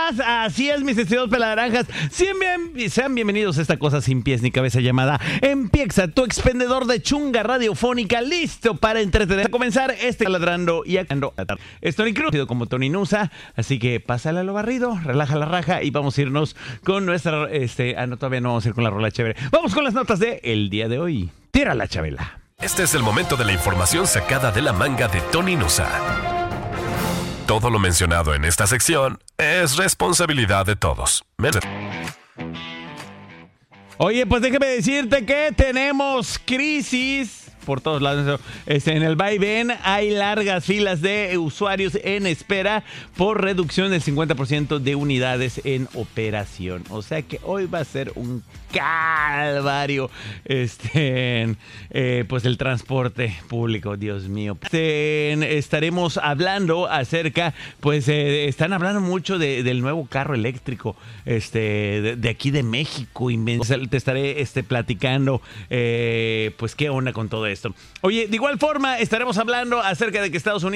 más. Así es, mis estimados pelanaranjas. Sean bienvenidos a esta cosa sin pies ni cabeza llamada Empieza, tu expendedor de chunga radiofónica, listo para entretener. A comenzar ladrando y acando. Es Tony Cruz, como Tony Nusa. Así que pásale a lo barrido, relaja la raja y vamos a irnos con nuestra... no, todavía no vamos a ir con la rola chévere. Vamos con las notas de el día de hoy. Tira la Chabela. Este es el momento de la información sacada de la manga de Tony Nusa. Todo lo mencionado en esta sección es responsabilidad de todos. Oye, pues déjame decirte que tenemos crisis por todos lados. En el vaivén hay largas filas de usuarios en espera por reducción del 50% de unidades en operación. O sea que hoy va a ser un calvario pues el transporte público, Dios mío. Estaremos hablando acerca, pues están hablando mucho del nuevo carro eléctrico de aquí de México. Te estaré platicando pues qué onda con todo esto. Oye, de igual forma estaremos hablando acerca de que Estados Unidos